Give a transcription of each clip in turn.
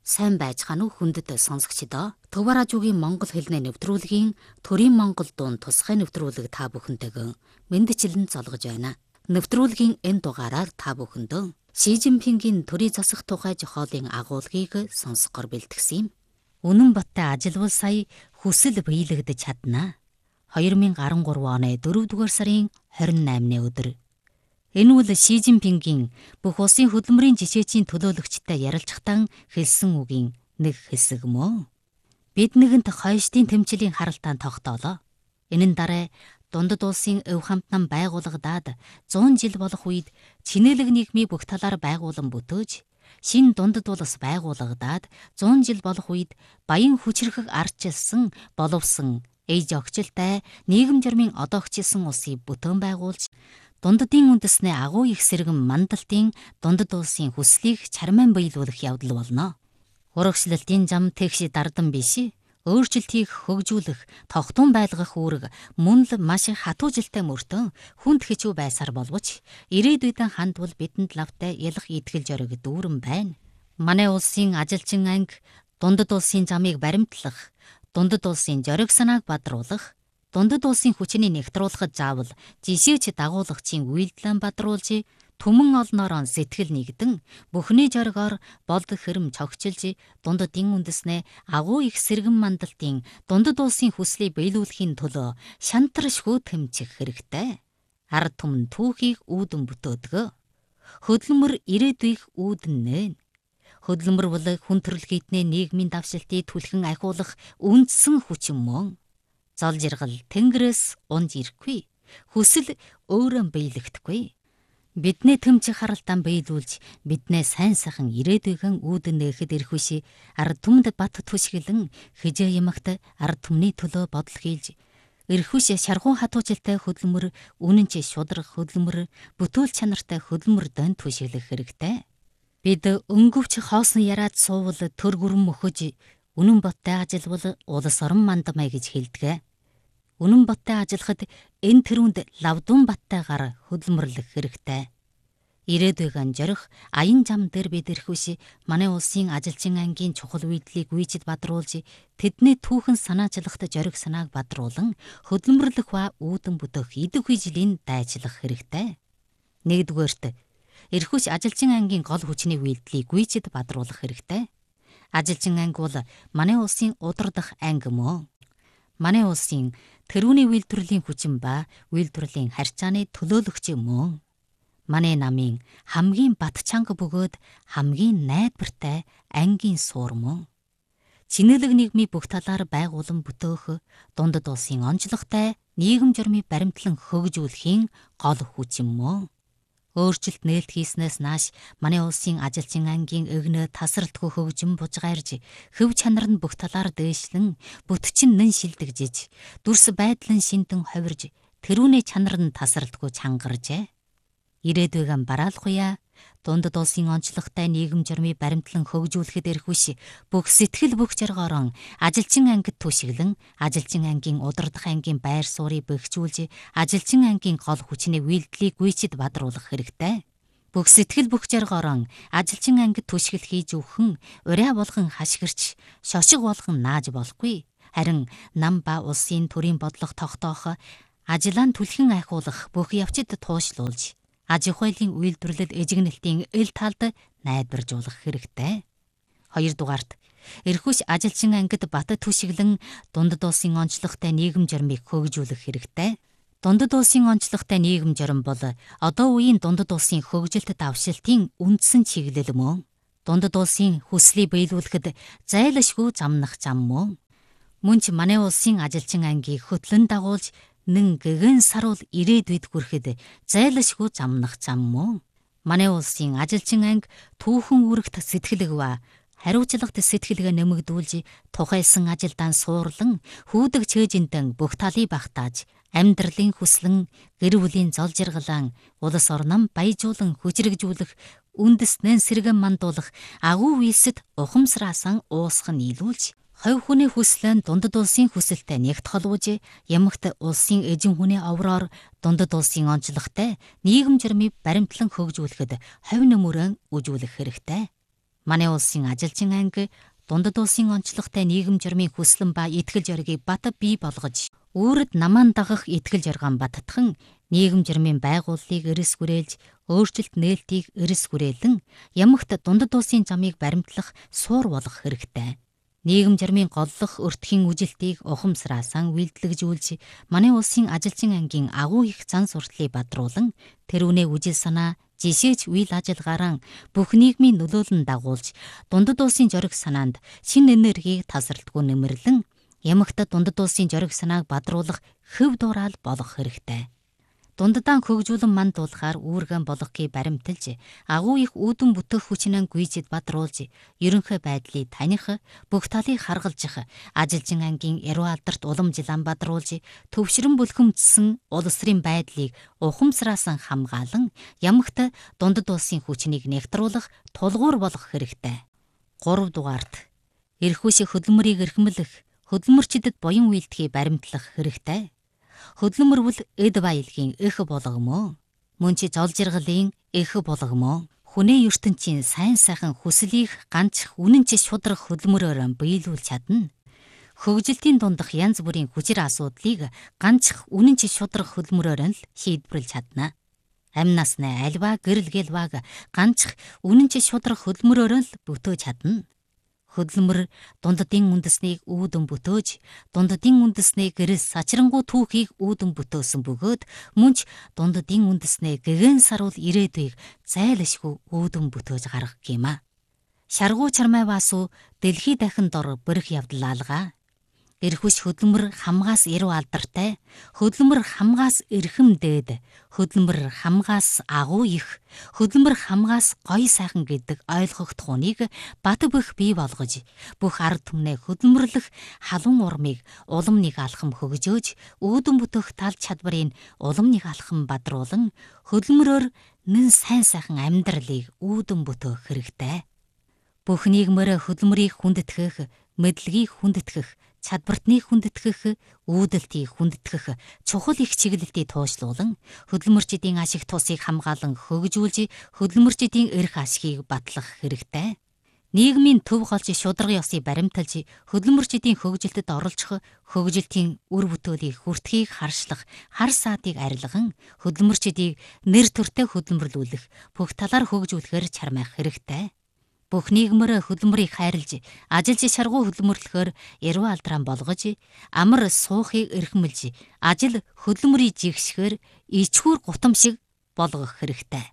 Сайн байцгаана уу хүндэт сонсогчдоо. Төваражуугийн Монгол хэлний нэвтрүүлгийн Төрийн Монгол дуун тусгай нэвтрүүлэг та бүхэнтэйг мэндчилэн золгож байна. Нэвтрүүлгийн энэ дугаараар та бүхэндөө Ши Жинпингийн төрийн засах тухай зохиолын агуулгыг сонсгоор бэлтгэсэн юм. Үнэн баттай ажилвал сая хүсэл биелэгдэж чадна. 2013 оны 4-р сарын 28-ны өдөр. Энэ бол Ши Жинпингийн бүх улсын хөдөлмөрийн жишээчийн төлөөлөгчтэй ярилцахтан хэлсэн үгийн нэг хэсэг мөн. Бид нэгэнт хойштын тэмцлийн харалтаанд тогтоолоо. Энэ нь дараа дундад улсын өв хамтнам байгуулагдаад 100 жил болох үед чинэлэг нийгмийн бүх талаар байгуулан бүтөөж, шин дундад улс байгуулагдаад 100 жил болох үед баян хүчрхэг ардчилсан, боловсон, ээж огчлтай нийгэм журмын одоогчилсан улсыг бүтээн байгуулж, дундадын үндэснээ агуу их сэргэн мандалтын дундад улсын хүслийг чармайн биелүүлэх явдал болно. Урагшлалтын зам тэгш дардан биш, өөрчлөлтийг хөгжүүлэх, тогтун байлгах үүрэг мөн л маш их хатуу жилтэй мөртөө хүнд хичүү байсаар боловч ирээдүйдэн хандвал бидэнд лавтай ялах итгэл зориг дүүрэн байна. Манай улсын ажилчин анги дундад улсын замыг баримтлах, дундад улсын зориг санааг бадруулах, дундад улсын хүчний нэгтруулахад заавал жишээч дагуулагчийн үйлдэлэн бадруулж, түмэн олноороо сэтгэл нэгдэн, бүхний зоригоор болд хэрэм цогчилж, дундадын үндэснээ агуу их сэргэн мандалтын дундад улсын хүслийг биелүүлэхийн төлөө шантаршгүй тэмцэх хэрэгтэй. Ард түмэн түүхийг үүдэн бүтөөдгөө. Хөдөлмөр ирээдүйг үүдэн нээн. Хөдөлмөр бол хүн төрөлхийдний нийгмийн давшилтыг түлхэн ахиулах үндсэн хүч мөн. Зол жаргал тэнгэрээс унж ирэхгүй. Хүсэл өөрөө биелэгдэхгүй. Бидний тэмцэх харалтан биелүүлж, биднээ сайн сайхан ирээдүйгэн үүдэн нээхэд ирэх биш. Ард түмэнд бат түшгэлэн хижээ ямагт ард түмний төлөө бодол хийлж, ирэх биш шаргуун хатуужилтай хөдөлмөр, үнэн ч шудраг хөдөлмөр, бүтээл чанартай хөдөлмөр дан түшиглэх хэрэгтэй. Бид өнгөвч хоосон яраад суувал төр гүрэн мөхөж, үнэн боттой ажилвал улс орон мандамай гэж хэлдэг. Үнэн боттой ажиллахад энэ тэрүүнд лавдун баттайгаар хөдөлмөрлөх хэрэгтэй. Ирээдүйн зорих аян зам дээр бид ирэх биш, манай улсын ажилчин ангийн чухал үйдлийг үйжид бадруулж, тэдний түүхэн санаачлагт зориг санааг бадруулан хөдөлмөрлөх ба үүдэн бүтэх идэвхий жилийн дайчлах хэрэгтэй. Нэгдүгээрт ирэх биш ажилчин ангийн гол хүчний үйлдлийг үйжид бадруулах хэрэгтэй. Ажилчин анги бол манай улсын удирдах анги мөн. Манай улсын тэрүүний үйлдвэрлэлийн хүчин ба үйлдвэрлэлийн харьцааны төлөөлөгч мөн. Манай намын хамгийн бат чанга бөгөөд хамгийн найдвартай ангийн суур мөн. Чинэлэг нийгмийн бүх талаар байгуулан бүтөөх, дундад улсын онцлогтой нийгэм журмыг баримтлан хөгжүүлэхийн гол хүчин мөн. Өөрчлөлт нээлт хийснээс нааш манай улсын ажилчин ангийн өгнө тасралтгүй хөгжим бужгаарж, хөв чанар нь бүх талаар дээшлэн, бүтчин нэн шилдэгжиж, дүрс байдлын шиндэн ховирж, тэрүүний чанар нь тасралтгүй чангаржээ. Ирээдүйгэн бараалхуя, дундад улсын онцлогтой нийгэм журмыг баримтлан хөгжүүлэхэд ирэх биш, бүх сэтгэл бүх жаргаараа ажилчин ангид түшиглэн, ажилчин ангийн удирдах ангийн байр суурийг бэхжүүлж, ажилчин ангийн гол хүчний үйлдлийг гүйцэд бадруулах хэрэгтэй. Бүх сэтгэл бүх жаргаараа ажилчин ангид түшгэл хийж өгөн, ураа болгон хашгирч, шошиг болгон нааж болохгүй. Харин нам ба улсын төрийн бодлого тогтоох, ажлаа түлхэн ахиулах бүх явцад туушлуулж, аж ахуйлын үйлдвэрлэл эжигнэлтийн эл талд найдваржуулах хэрэгтэй. Хоёрдугаарт ирэх биш ажилчин ангид бат түшиглэн, дундад улсын онцлогтой нийгэм журмыг хөгжүүлэх хэрэгтэй. Дундад улсын онцлогтой нийгэм журам бол одоо үеийн дундад улсын хөгжилт давшилтын үндсэн чиглэл мөн. Дундад улсын хүслийг биелүүлэхэд зайлшгүй замнах зам мөн. Мөн ч манай улсын ажилчин ангийг хөтлөн дагуулж, нэн гэгэн саруул ирээдүйд хүрэхэд зайлшгүй замнах зам мөн. Манай улсын ажилчин анги түүхэн үүрэгт сэтгэлэг ба хариуцлагт сэтгэлгээ нэмэгдүүлж, тухайлсан ажилдаа суурлан, хүйдэг чэйжинтэн бүх талыг багтааж, амьдралын хүслэн, гэр бүлийн зол жаргалан, улс орноо баяжуулан хүчрэгжүүлэх, үндэснээ сэргэн мандуулах, агуу үйлсэд ухамсараасан уусгах нь нийлүүлж, хувь хүний хүслэн дундад улсын хүсэлтэй нэгт холбож, ямагт улсын эжин хүний овроор дундад улсын онцлогтой нийгэм журмыг баримтлан хөгжүүлэхэд хувь нэмүрэн үжүүлэх хэрэгтэй. Манай улсын ажилчин анги дундад улсын онцлогтой нийгэм журмын хүслэн ба итгэл зоригийг бат бий болгож, үүрд намаан дагах итгэл зоргоон баттхан нийгэм журмын байгууллыг эрс хүрээлж, өөрчлөлт нээлтийг эрс хүрээлэн ямагт дундад улсын замыг баримтлах суур болох хэрэгтэй. Нийгэм журмын голлох өртгийн үжилтийг ухамсараасан үйлдэлжүүлж, манай улсын ажилчин ангийн агуу их зан сурталыг бадруулан, тэрүүнээ үжил санаа, жишээч үйл ажиллагаараа бүх нийгмийн нөлөөлөн дагуулж, дундад улсын зориг санаанд шинэ энергийг тасралтгүй нэмэрлэн, ямагт дундад улсын зориг санааг бадруулах хөв дуурал болох хэрэгтэй. Дундадаа хөгжүүлэн мандуулахаар үүргэн болгохыг баримталж, агуу их үүдэн бүтэх хүчнэн гүйцэд бадруулж, ерөнхий байдлыг таних, бүх талыг харгалзах, ажилчин ангийн яруу алдарт уламжилан бадруулж, төвшрөн бүлхэмдсэн улсрын байдлыг ухамсараасан хамгаалан, ямагт дундад улсын хүчнийг нэгтруулах тулгуур болох хэрэгтэй. 3 дугаарт эрхүйс хөдөлмөрийг эрхэмлэх, хөдөлмөрчдөд буян үйлдэхийг баримтлах хэрэгтэй. Хөдөлмөр бол эд баялагын эх болгомо. Мөн ч зол жаргалын эх болгомо. Хүнээ ертөнцийн сайн сайхан хүслийг ганц үнэн ч шудрах хөдөлмөрөөр биелүүлж чадна. Хөгжилтийн дундах янз бүрийн хүчир асуудлыг ганц үнэн ч шудрах хөдөлмөрөөр л шийдвэрлэж чадна. Амь насны альва гэрэл гэлваг ганц үнэн ч шудрах хөдөлмөрөөр л бүтөөж чадна. Хөдөлмөр дундадын үндэснийг үүдэн бүтөөж, дундадын үндэснээ гэрээс сачрангуй түүхийг үүдэн бүтөөсөн бөгөөд мөн ч дундадын үндэснээ гэгэн саруул ирээдүйг зайлшгүй үүдэн бүтөөж гаргах юм а. Шаргуу чармай васу дэлхий дахин дор бэрх явдал алгаа. Эрхүс хөдөлмөр хамгаас яруу алдартай, хөдөлмөр хамгаас эрхэм дээд, хөдөлмөр хамгаас агуу их, хөдөлмөр хамгаас гоё сайхан гэдэг ойлгогдох хүнийг бат бөх бий болгож, бүх ард түмнээ хөдөлмөрлөх халуун урмыг улам нэг алхам хөгжөөж, үүдэн бүтэх тал чадварыг улам нэг алхам бадруулан, хөдөлмөрөөр нэн сайн сайхан амьдралыг үүдэн бүтээх хэрэгтэй. Бүх нийгмээр хөдөлмөрийг хүндэтгэх, мэдлэгийг хүндэтгэх, чадвартныг хүндэтгэх, үүдэлтийг хүндэтгэх чухал их чиглэлтийг туушлуулан, хөдөлмөрчдийн ашиг тусыг хамгаалан хөгжүүлж, хөдөлмөрчдийн эрх ашгийг батлах хэрэгтэй. Нийгмийн төв голж шударга ёсыг баримталж, хөдөлмөрчдийн хөгжилтэд оролцох, хөгжилтийн үр бүтээлийг хүртхийг харшлах, хар саатыг арилган, хөдөлмөрчдийг нэр төртэй хөдөлмөрлүүлэх, бүх талаар хөгжүүлэхээр чармайх хэрэгтэй. Бүх нийгмээр хөдөлмөрийг хайрлж, ажилч шаргуу хөдөлмөрлөхөөр яруу алдран болгож, амар суухыг эрхэмлж, ажил хөдөлмөрийг жигшгээр ичхүүр гутам шиг болгох хэрэгтэй.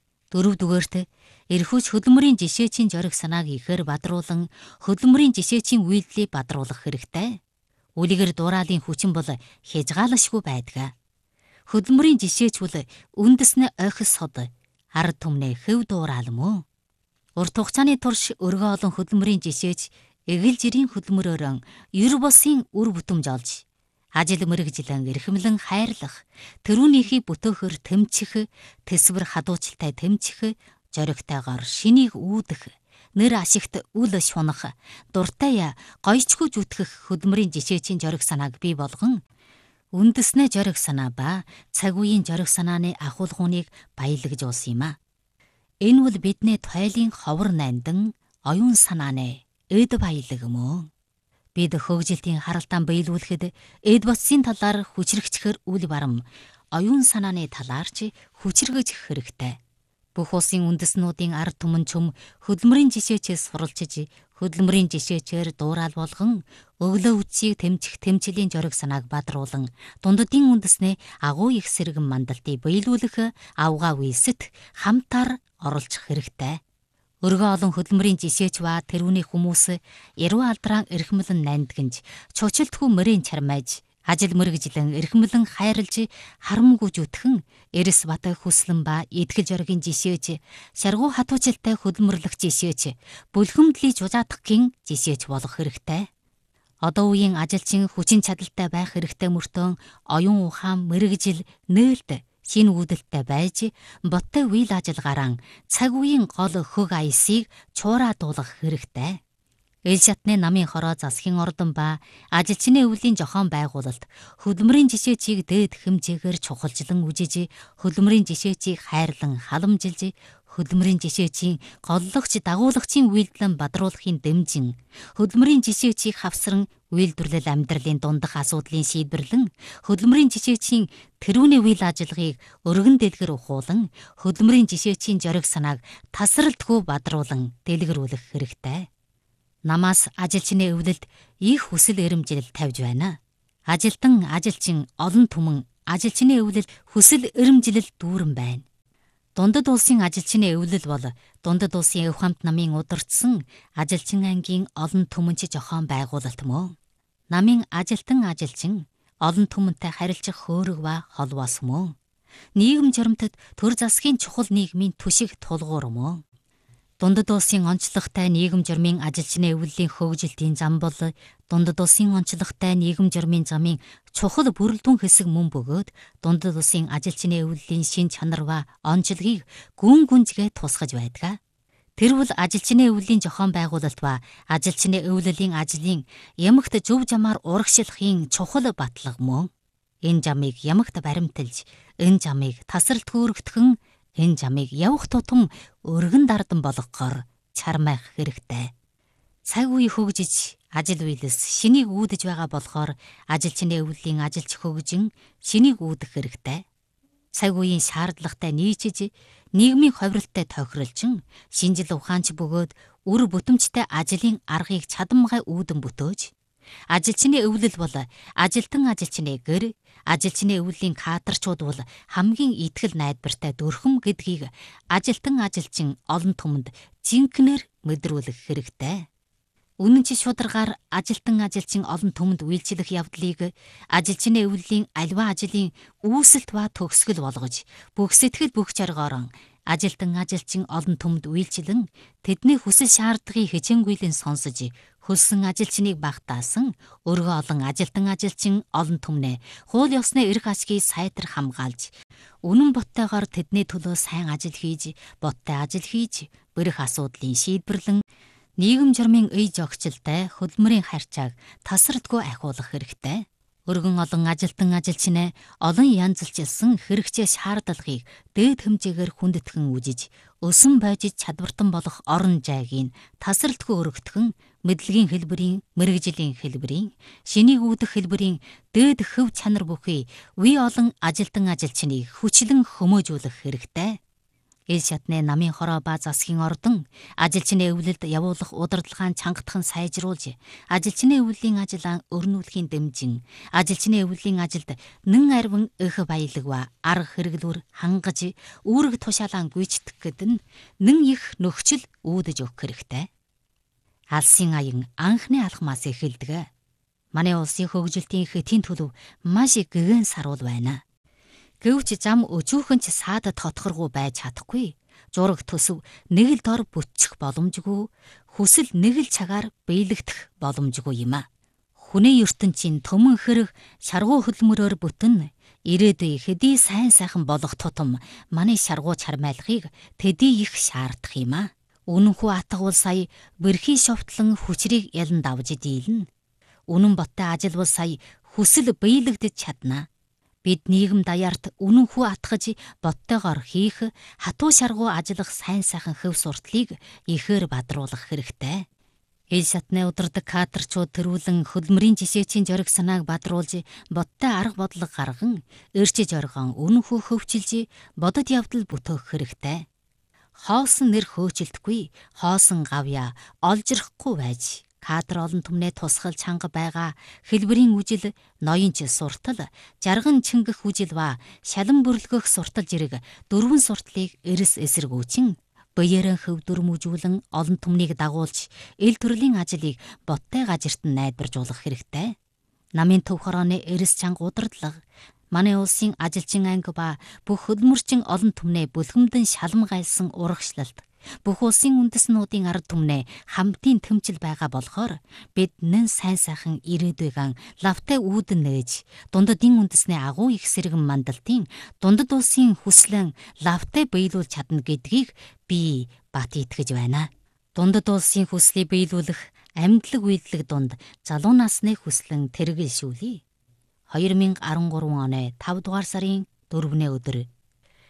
4 дугаарт эрхүйс хөдөлмөрийн жишээчийн зориг санааг ихээр бадруулан, хөдөлмөрийн жишээчийн үйлдэлийг бадруулах хэрэгтэй. Үлгэр дураалын хүчин бол хязгаалашгүй байдаг. Хөдөлмөрийн жишээч бол үндэснэ ойхос сод, ард түмнээ хөв дураал мөн. Урт хугацааны турш өргөө олон хөдөлмөрийн жишээч эгэл жирийн хөдөлмөрөөр ер бусын үр бүтэмж олж, ажил мэргэжилэн эрхэмлэн хайрлах, тэрүүнийхийг бүтөөхөр тэмчих, тэсвэр хадуучилтай тэмчих, зоригтойгоор шинийг үүдэх, нэр ашигт үл шунах, дуртай гойчгүй зүтгэх хөдөлмөрийн жишээчийн зориг санааг бий болгон, үндэснэ зориг санаа ба цаг үеийн зориг санааны ахуулгууныг баялагжуулсан юм а. Энэ бол бидний тойлын ховор найндан оюун санааны эд баялаг мөн. Бид хөгжилтийн харалтаан биелүүлэхэд эд боцсын талаар хүчрэгчхэр үл барам, оюун санааны талаар ч хүчрэгж хэрэгтэй. Бүх улсын үндэснүүдийн ард түмэн чөм хөдөлмөрийн жишээчээс суралцж, хөдөлмөрийн жишээчээр дуурал болгон, өглөө үдсийг тэмчих тэмчлийн зориг санааг бадруулан, дундадын үндэснээ агуу их сэргэн мандалтыг биелүүлэх авгаа үйлсэт хамтаар оролцох хэрэгтэй. Өргөө олон хөдөлмөрийн жишээч ба тэрүүний хүмүүс яруу алдран эрхэмлэн найндагч, чучилтгүй мөрийн чармайж, ажил мэргэжилэн эрхэмлэн хайрлж, харамгүй зүтгэн, эрс бат хүслэн ба итгэл зоригийн жишээч, шаргуу хатуучилтай хөдөлмөрлөх жишээч, бүлхэмдлийн жужаадахын жишээч болох хэрэгтэй. Одоо үеийн ажилчин хүчин чадалтай байх хэрэгтэй мөртөө оюун ухаан, мэргэжил, нээлт шинэ үүдэлтэй байж, боттой үйл ажиллагаараа цаг үеийн гол хөг аясыг чуураадуулах хэрэгтэй. Эл шатны намын хороо засгийн ордон ба ажилчны өвлийн зохион байгуулалт хөдөлмөрийн жишээчийг дээд хэмжээгээр чухалчлан үжиж, хөдөлмөрийн жишээчийг хайрлан халамжилж, хөдөлмөрийн жишээчийн голлогч дагуулагчийн үйлдэлэн бадруулахын дэмжин, хөдөлмөрийн жишээчийг хавсран үйлдвэрлэл амьдралын дундах асуудлын шийдвэрлэн, хөдөлмөрийн жишээчийн тэрүүний үйл ажиллагааг өргөн дэлгэр ухуулан, хөдөлмөрийн жишээчийн зориг санааг тасралтгүй бадруулан дэлгэрүүлэх хэрэгтэй. Намаас ажилчны өвлөлд их хүсэл эрмжилэл тавьж байна. Ажилтан ажилчин олон түмэн ажилчны өвлөл хүсэл эрмжилэл дүүрэн байна. Дундад улсын ажилчны өвлөл бол дундад улсын өв хамт намын удирдсан ажилчин ангийн олон түмэнч зохион байгуулалт мөн. Намын ажилтан ажилчин олон түмэнтэй харилцах хөөрөг ба холбоос мөн. Нийгэм журамтад төр засгийн чухал нийгмийн түшиг тулгуур мөн. Дундад улсын онцлогтой нийгэм журмын ажилчны өвлөлийн хөгжилтийн зам бол дундад улсын онцлогтой нийгэм журмын замын чухал бүрэлдэхүүн хэсэг мөн бөгөөд дундад улсын ажилчны өвлөлийн шин чанар ба онцлогийг гүн гүнзгий тусгаж байдаг. Тэр бол ажилчны өвлөлийн зохион байгуулалт ба ажилчны өвлөлийн ажлын ямагт зөв замаар урагшлахын чухал батлага мөн. Энэ замыг ямагт баримталж, энэ замыг тасралтгүй өргөтгөн, энэ замыг явах тутам өргөн дардан болгохоор чармайх хэрэгтэй. Цаг үе хөгжиж, ажил үйлс шинийг үүдэж байгаа болохоор ажилчны өвлөлийн ажилч хөгжин шинийг үүдэх хэрэгтэй. Цаг үеийн шаардлагатай нийцэж, нийгмийн ховролтой тохиролчин, шинжил ухаанч бөгөөд үр бүтэмжтэй ажлын аргыг чадамгай үүдэн бүтөөж, ажилчны өвлөл бол ажилтан ажилчны гэр, ажилчны өвлөлийн кадрчууд бол хамгийн итгэл найдвартай дүрхэм гэдгийг ажилтан ажилчин олон түмэнд жинхэнээр мэдрүүлэх хэрэгтэй. Үнэн чи шударгаар ажилтан ажилчин олон түмэнд үйлчлэх явдлыг ажилчны өвлөлийн альва ажлын үүсэлт ба төгсгөл болгож, бүх сэтгэл бүх зоргоор ажилтан ажилчин олон түмэнд үйлчлэн тэдний хүсэл шаардлагыг хичээнгүйлэн сонсож, хөлсөн ажилчныг багтаасан өргөө олон ажилтан ажилчин олон түмнээ хууль ёсны эрх ашгийг сайтар хамгаалж, үнэн боттойгоор тэдний төлөө сайн ажил хийж, боттой ажил хийж, бүрэх асуудлын шийдвэрлэн, нийгэм журмын үй зохицолтой хөдөлмөрийн харьцааг тасралтгүй ахиулах хэрэгтэй. Өргөн олон ажилтан ажилчнээ олон янзлжилсан хэрэгцээ шаардлагыг дээд хэмжээгээр хүндэтгэн үжиж, өсөн байж чадвартан болох орон зайгийг тасралтгүй өргөтгөн, мэдлэгийн хэлбэрийн, мэрэгжлийн хэлбэрийн, шинийг үүдэх хэлбэрийн дээд хөв чанар бүхий үе олон ажилтан ажилчныг хүчлэн хөмөөжүүлэх хэрэгтэй. Ил шатны намын хороо ба засгийн ордон ажилчны өвлөлд явуулах удирдлагын чангатхан сайжруулж, ажилчны өвлөлийн ажиллагаа өрнүүлэхийн дэмжин, ажилчны өвлөлийн ажилд нэн арвин эх баялаг ба арга хэрэглүүр хангаж, үүрэг тушаалан гүйцэтгэх гэд нэн их нөхцөл үүдэж өгөх хэрэгтэй. Алсын аян анхны алхмаас эхэлдэг. Манай улсын хөгжилтийн хэтийн төлөв маш гэгэн саруул байна. Гэвч зам өчүүхэн ч саадад хотхоргүй байж чадахгүй. Зураг төсөв нэг л дор бүтчих боломжгүй, хүсэл нэг л цагаар биелэгдэх боломжгүй юм а. Хүний ертөнцийн төмөн хэрэг шаргуу хөдөлмөрөөр бүтэн, ирээдүй хэдий сайн сайхан болох тутам манай шаргуу чармайлахыг тэдий их шаардах юм а. Үнэнхүү атгавал сая бэрхий шовтлон хүчрийг ялан давж дийлнэ. Үнэн боттой ажил бол сая хүсэл биелэгдэж чадна. Бид нийгэм даяарт үнэнхүү атгаж боттойгоор хийх, хатуу шаргуу ажиллах сайн сайхан хөв сурталыг ихээр бадруулах хэрэгтэй. Ил шатны удирдаг кадрчууд төрүүлэн хөдөлмөрийн жишээчийн зориг санааг бадруулж, боттой арга бодлого гарган, эрчиж оргон үнэнхүү хөвчилж, бодод явдал бүтөөх хэрэгтэй. Хоосон нэр хөөцөлдөхгүй, хоосон гавья олжирахгүй байж, кадр олон түмнээ тусгал чанга байгаа хэлбэрийн үжил, ноёнч суртал, жарган чингэх үжил ба шалан бүрлгөх суртал зэрэг дөрвөн сурталыг эрс эсэргүүчин, бөөрөн хөв дүрмүжүүлэн олон түмнийг дагуулж, ил төрлийн ажлыг боттой газартан найдваржуулах хэрэгтэй. Намын төв хорооны эрс чанга удирдлага, манай улсын ажилчин анги ба бүх хөдөлмөрчин олон түмнээ бүлхэмдэн шалмгайлсан урагшлалт, бүх улсын үндэснүүдийн ард түмнээ хамтын тэмцэл байгаа болохоор бид нэн сайн сайхан ирээдүйгэн лавтай үүдэн нээж, дундадын үндэсний агуу их сэргэн мандалтын дундад улсын хүслэн лавтай биелүүлж чадна гэдгийг би бат итгэж байна. Дундад улсын хүслийг биелүүлэх амьдлаг үйлдэлэг дунд залуу насны хүслэн тэргэлшүүлье. 2013 оны 5 дугаар сарын 4-ний өдөр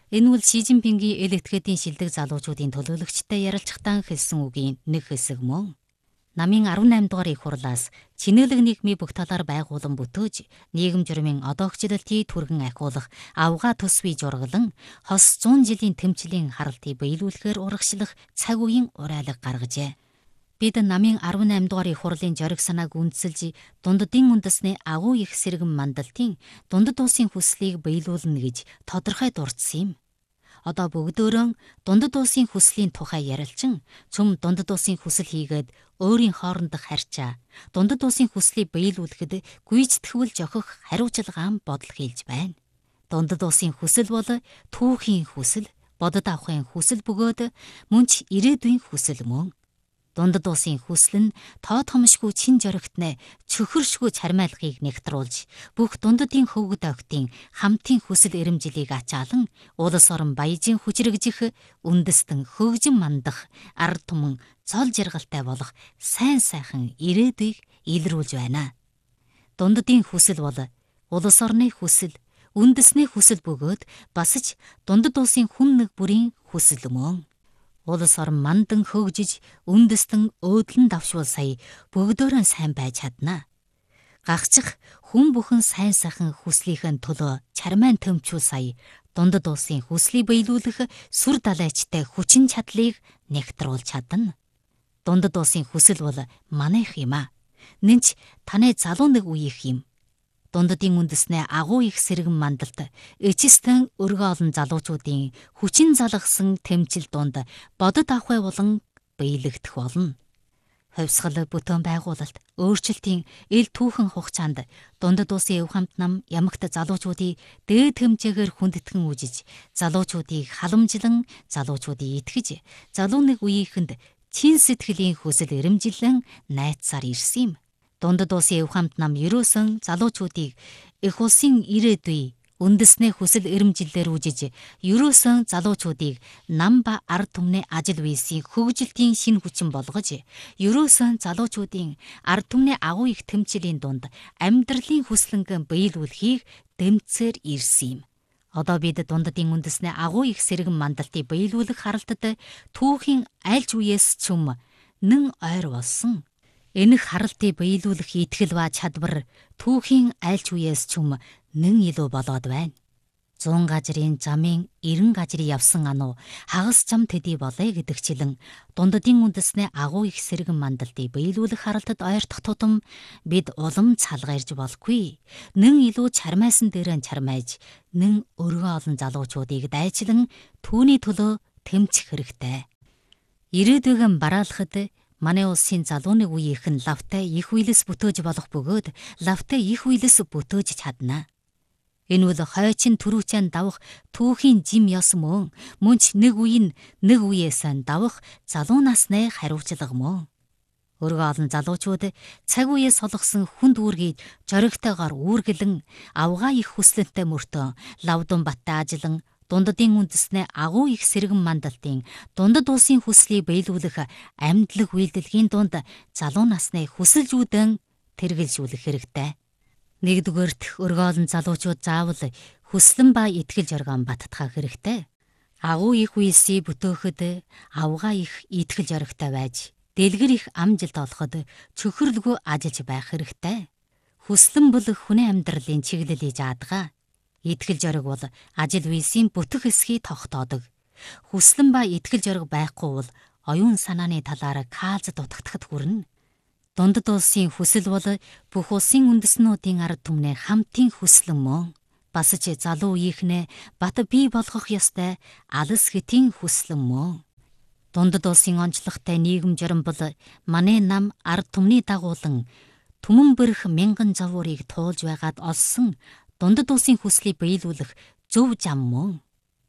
Энэ бол Ши Цзиньпингийн эл этгээдийн шилдэг залуучуудын төлөөлөгчтэй ярилцлагатаа хэлсэн үгийн нэг хэсэг мөн. Намын 18 дугаар их хурлаас чинээлэг нийгмийн бүх талаар байгуулан бүтөөж, нийгэм журмын одоогчлолтыг түргэн ахиулах авгаа төсвийг жургалан, хос 100 жилийн тэмцлийн харалтыг биелүүлэхээр урагшлах цаг үеийн уриалга гаргажээ. Бид намын 18 дугаар их хурлын зориг санааг үндэслэж, дунддын үндэсний агуу их сэргэн мандалтын дундад улсын хүслийг биелүүлнэ гэж тодорхой дурдсан юм. Одоо бүгдөөрөө дундад улсын хүслийн тухай ярилцсан, цөм дундад улсын хүсэл хийгээд өөрийн хоорондох харьцаа, дундад улсын хүслийг биелүүлэхэд гүйцэтгэвэл жохих хариуцлагаан бодол хийлж байна. Дундад улсын хүсэл бол түүхийн хүсэл, бодод авахын хүсэл бөгөөд мөн ч ирээдүйн хүсэл мөн. Дундад улсын хүсэл нь тоо томшгүй чин жоригтнээ чөхөршгүй чармайлгыг нэгтруулж, бүх дундадын хөвгөд октын хамтын хүсэл эрэмжлийг ачаалан, улс орон баяжийн хүчрэгжих, үндэстэн хөгжин мандах, ард түмэн цол жаргалтай болох сайн сайхан ирээдүйг илрүүлж байна. Дундадын хүсэл бол улс орны хүсэл, үндэсний хүсэл бөгөөд бас ч дундад улсын хүн нэг бүрийн хүсэл мөн. Улс орон мандан хөгжиж, үндэстэн өөдлөн давшвал сая бүгдөөрөө сайн байж чадна. Гагчих хүн бүхэн сайн сайхан хүслийнхэн төлөө чармайн төмчүүл сая дундад улсын хүслийг биелүүлэх сүр далайчтай хүчин чадлыг нэгтруулж чадна. Дундад улсын хүсэл бол манайх юм а. Нэнч таны залуу нэг үеих юм. Дундадын үндэснээ агуу их сэргэн мандалт, эцэстэн өргө олон залуучуудын хүчин залгасан тэмцэл дунд бодод авахай болон биелэгдэх болно. Хувьсгал бүтээн байгуулалт, өөрчлөлтийн ил түүхэн хугацаанд дундад улсын өв хамт нам ямагт залуучуудыг дээд хэмжээгээр хүндэтгэн үжиж, залуучуудыг халамжлан, залуучуудыг итгэж, залуу нэг үеийнхэнд чин сэтгэлийн хүсэл эрэмжилэн найцсаар ирсэн юм. Дундад улсын өв хамт нам ерөөсөн залуучуудыг их улсын ирээдүй, үндэснээ хүсэл эрэмжлэлээр үжиж, ерөөсөн залуучуудыг нам ба ард түмний ажил үйлсийн хөгжилтийн шинэ хүчин болгож, ерөөсөн залуучуудын ард түмний агуу их тэмцлийн дунд амьдралын хүслэнгэн биелүүлэхийг дэмцээр ирсэн юм. Одоо бид дундадын үндэснээ агуу их сэргэн мандалтыг биелүүлэх харалтад түүхийн альж үеэс чүм нэн ойр болсон. Энэх харалтыг биелүүлэх итгэл ба чадвар түүхийн альч үеэс чүм нэн илүү болоод байна. 100 газрын замын 90 газрын явсан ануу хагас зам төдий болъё гэдэгчлэн дундадын үндэснээ агуу их сэргэн мандалтыг биелүүлэх харалтад ойртох тутам бид улам цалгаарж болохгүй. Нэн илүү чармайсан дээрэн чармайж, нэн өргөө олон залуучуудыг дайчлан түүний төлөө тэмцэх хэрэгтэй. Ирээдүйгэн бараалахад манай улсын залууны үеийнхэн лавтай их үйлс бүтөөж болох бөгөөд лавтай их үйлс бүтөөж чадна. Энэ бол хойчин түрүүчэн давах түүхийн жим ёс мөн, мөн ч нэг үеийн нэг үеэсэн давах залуу насны хариуцлага мөн. Өргө олон залуучууд цаг үеэ солгосон хүнд үүргийг жоригтойгоор үүргэлэн, авгаа их хүслэнтэй мөртөө лавдун баттай ажиллан, дундадын үндэснээ агуу их сэргэн мандалтын дундад улсын хүслийг биелүүлэх амьдлаг үйлдэлгийн дунд залуу насны хүсэлжүүдэн тэргэлжүүлэх хэрэгтэй. Нэгдүгээрт өргө олон залуучууд заавал хүслэн ба итгэл зоргоон баттгах хэрэгтэй. Агуу их үйлсийг бүтөөхөд авгаа их итгэл зоригтой байж, дэлгэр их амжилт олоход чөхөрлөгөө ажиллаж байх хэрэгтэй. Хүслэн бол хүний амьдралын чиглэлийг заадгаа. Итгэл зориг бол ажил үйлсийн бүтэх эсхийг тогтоодог. Хүслэн ба итгэл зориг байхгүй бол оюун санааны талаар кааз дутагдахад хүрнэ. Дундад улсын хүсэл бол бүх улсын үндэснүүдийн ард түмний хамтын хүсэл мөн. Бас ч залуу үеийнхнээ бат бий болгох ёстой алс хэтийн хүсэл мөн. Дундад улсын онцлогтой нийгэм журам бол манай нам ард түмний дагуулан түмэн бэрх мянган завуурыг туулж байгаад олсон дундад улсын хүслийг биелүүлэх зөв зам мөн.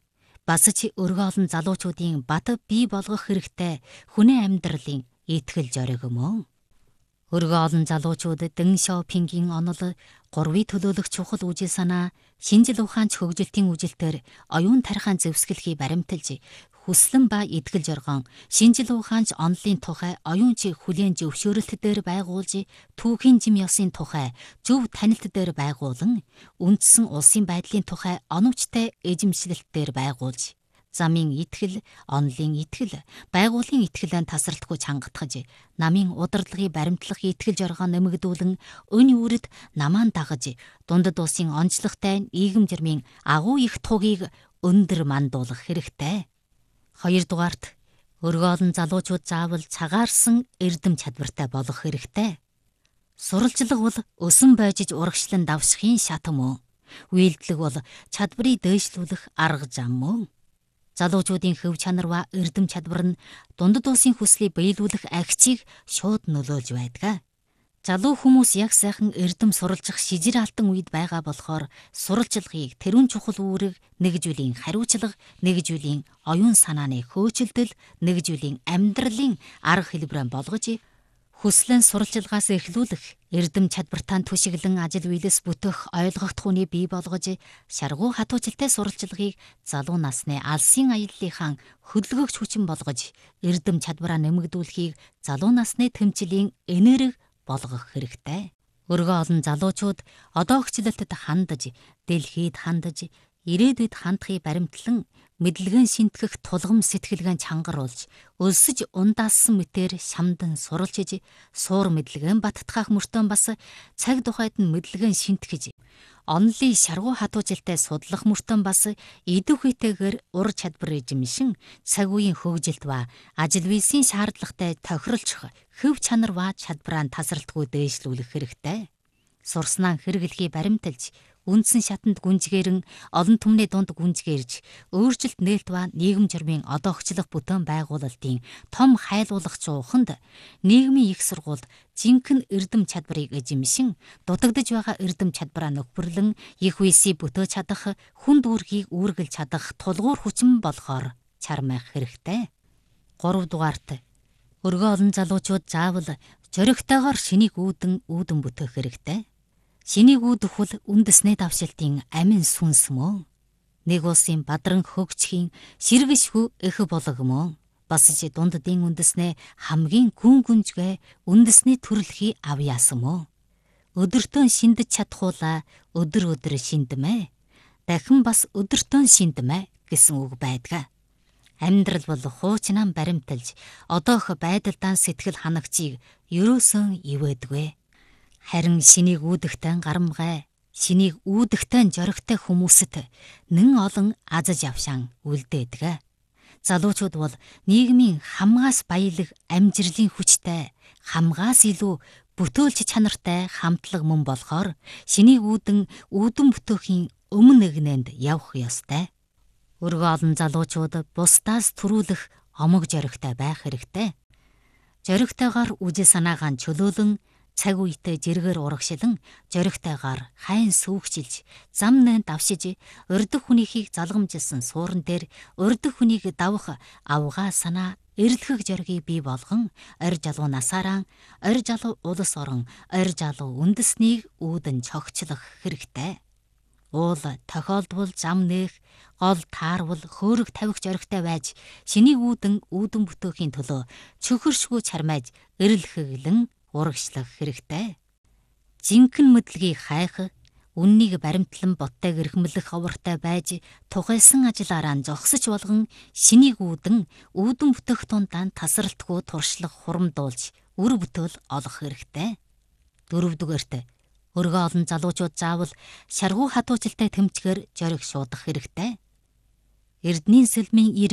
Бас ч өргө олон залуучуудын бат бий болгох хэрэгтэй хүний амьдралын итгэл зориг мөн. Өргө олон залуучууд дэн шопингийн онол, гурвын төлөөлөх чухал үжил санаа, шинжил ухаанч хөгжилтийн үжилтээр оюун тарихаан зэвсгэлхий баримталж, хүслэн ба итгэл жоргон шинжил ухаанч онлын тухай оюун чиг хүлээн зөвшөөрөлт дээр байгуулж түүхийн жим ёсын тухай зөв танилт дээр байгуулан үндсэн улсын байдлын тухай оновчтой эзэмшлэлт дээр байгуулж замын итгэл, онлын итгэл, байгууллагын итгэлэн тасралтгүй чангатгаж, намын удирдлагын баримтлах итгэл жоргоо нэмэгдүүлэн өн үүрэд намаан дагаж, дундад улсын онцлогтой нийгэм жирмийн агуу их тугийг өндөр мандуулах хэрэгтэй. Хоёрдугаарт өргөө олон залуучууд заавал цагаарсан эрдэм чадвартай болох хэрэгтэй. Суралцлага бол өсөн бойжиж урагшлан давсхийн шат мөн. Үйлдэлэг бол чадварыг дээшлүүлэх арга зам мөн. Залуучуудын хөв чанар ба эрдэм чадвар нь дундад улсын хүслийг биелүүлэх агчийг шууд нөлөөлж байдаг. Залуу хүмүүс яг сайхан эрдэм суралцах шижир алтан үед байгаа болохоор суралцлагыг тэрүүн чухал үүрэг нэг зүйлийн хариуцлага, нэг зүйлийн оюун санааны хөөцөлдөл, нэг зүйлийн амьдралын арга хэлбэрэн болгож хүслэн суралцлагаас эхлүүлэх эрдэм чадвартаа түшиглэн ажил үйлс бүтэх ойлгогдохуны бий болгож шаргуу хатуучлалтай суралцлагыг залуу насны алсын аяллынхаа хөдөлгөгч хүчин болгож эрдэм чадвараа нэмэгдүүлэхийг залуу насны тэмцлийн энерги болгох хэрэгтэй. Өргөө олон залуучууд одоогчлолтод хандаж, дэлхийд хандаж, ирээдүйд хандахыг баримтлан мэдлэгэн шинтгэх тулгам сэтгэлгэн чангаруулж, өлсөж ундаасан мэтээр шамдан суралцж, суур мэдлэгэн баттгах мөртөө бас цаг тухайд нь мэдлэгэн шинтгэж, онлын шаргуу хатуужилтай судлах мөртөө бас идэх үетэйгээр ур чадвар эзэмшин цаг үеийн хөгжилт ба ажил үйлсийн шаардлагатай тохиролцох хөв чанар ба чадвараа тасралтгүй дээшлүүлэх хэрэгтэй. Сурснаа хэрэглэхийг баримталж, үндсэн шатанд гүнзгээрэн олон түмний дунд гүнзгээрж, өөрчлөлт нээлт ба нийгэм журмын одоогчлох бүтээн байгуулалтын том хайлуулах зууханд нийгмийн их сургуульд жинхэнэ эрдэм чадварыг эзэмшин, дутагдж байгаа эрдэм чадвараа нөхөрлөн их үйлсийг бүтээж чадах, хүн дүүргийг үүргэлж чадах тулгуур хүчин болохоор чармайх хэрэгтэй. 3 дугаарт өргөө олон залуучууд заавал зоригтойгоор шинийг үүдэн бүтээх хэрэгтэй. Шинийг үүдэх бол үндэсний давшилтын амин сүнс мөн. Нэг улсын бадран хөгжихийн сэргэшгүй эх болог мөн. Бас ч дунддын үндэснээ хамгийн гүн гүнжгэ үндэсний төрөлхий авьяасан мөн. Өдөртөө шиндэж чадхуулаа өдөр шиндэмэ. Дахин бас өдөртөө шиндэмэ гэсэн үг байдаг. Амьдрал бол хуучнаа баримталж, одоох байдалдаа сэтгэл ханагчийг ерөөсөн ивэдгүй. Харин шинийг үүдэхтэн гарамгай, шинийг үүдэхтэн жоригтой хүмүүст нэн олон азаж авшаан үлдээдэг. Залуучууд бол нийгмийн хамгаас баялаг амжилтын хүчтэй, хамгаас илүү бүтөөлч чанартай хамтлаг мөн болохоор шинийг үүдэн бүтөөхийн өмнө нэгнэнд явах ёстой. Өргөө олон залуучууд бусдаас төрүүлэх омог жоригтой байх хэрэгтэй. Жоригтойгоор үжи санаагаа чөлөөлөн цаг үетэй жиргээр урагшлан жоригтойгоор хайн сүүгчилж, зам найнд давшиж, урдх хүнийхийг залгамжилсан сууран дээр урдх хүнийг давах авгаа санаа эрлэх жоргийг бий болгон орь залуу насаараа орь залуу улс орон орь залуу үндэснийг үүдэн цогцлох хэрэгтэй. Уул тохиолдвол зам нээх, гол таарвал хөөрөг тавих жоригтой байж шинийг үүдэн бүтөөхийн төлөө чөхөршгүй чармайж эрлэхэглэн урагшлах хэрэгтэй. Жинхэнэ мэдлэгийг хайх, үннийг баримтлан боттой гэрхмэлэх ховортой байж тухайсан ажиллаараа зогсож болгон шинийг үүдэн бүтэх тундаа тасралтгүй туршлах хурамдуулж үр бүтээл олох хэрэгтэй. 4 дугаарт өргөө олон залуучууд заавал шаргуу хатуучлалтай тэмцгээр жориг шуудах хэрэгтэй. Эрдэнийн сэлмийн